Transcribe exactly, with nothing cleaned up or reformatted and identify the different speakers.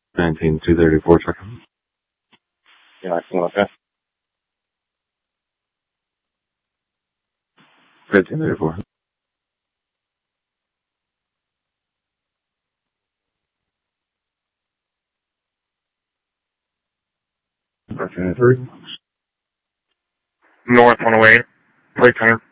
Speaker 1: nineteen two thirty-four, check.
Speaker 2: Yeah, I can look at
Speaker 1: fifteen thirty-four.
Speaker 2: North one oh eight, plate center.